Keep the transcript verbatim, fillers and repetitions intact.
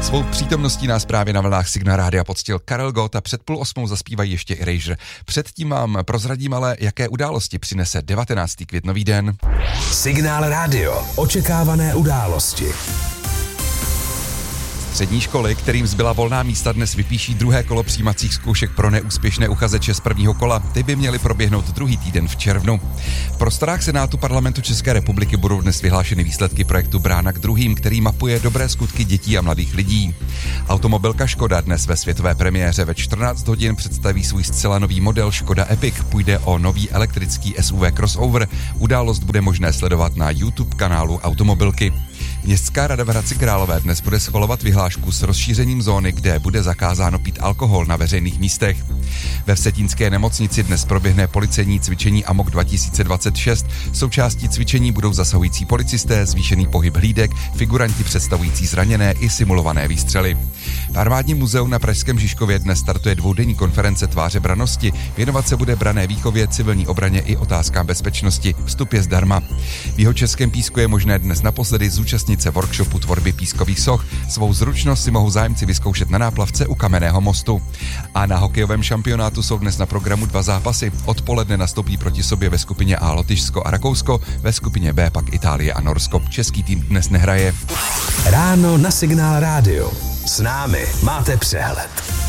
Svou přítomností nás právě na vlnách Signál Rádia poctil Karel Gott a před půl osmou zaspívají ještě Erasure. Předtím vám prozradím ale, jaké události přinese devatenáctý květnový den. Signál Rádio. Očekávané události. Střední školy, kterým zbyla volná místa, dnes vypíší druhé kolo přijímacích zkoušek pro neúspěšné uchazeče z prvního kola. Ty by měly proběhnout druhý týden v červnu. V prostorách Senátu Parlamentu České republiky budou dnes vyhlášeny výsledky projektu Brána k druhým, který mapuje dobré skutky dětí a mladých lidí. Automobilka Škoda dnes ve světové premiéře ve čtrnáct hodin představí svůj zcela nový model Škoda Epic. Půjde o nový elektrický S U V crossover. Událost bude možné sledovat na YouTube kanálu Automobilky. Městská rada v Hradci Králové dnes bude schvalovat vyhlášku s rozšířením zóny, kde bude zakázáno pít alkohol na veřejných místech. Ve Vsetínské nemocnici dnes proběhne policejní cvičení Amok dva tisíce dvacet šest. Součástí cvičení budou zasahující policisté, zvýšený pohyb hlídek, figuranti představující zraněné i simulované výstřely. V Armádním muzeu na Pražském Žižkově dnes startuje dvoudenní konference Tváře brannosti. Věnovat se bude branné výchově, civilní obraně i otázkám bezpečnosti. Vstup je zdarma. V Jihočeském Písku je možné dnes naposledy zúčastnit se workshopu tvorby pískových soch. Svou zručnost si mohou zájemci vyzkoušet na náplavce u Kamenného mostu. A na hokejovém šampionátu jsou dnes na programu dva zápasy. Odpoledne nastoupí proti sobě ve skupině A Lotyšsko a Rakousko, ve skupině B pak Itálie a Norsko. Český tým dnes nehraje. Ráno na Signál Rádio. S námi máte přehled.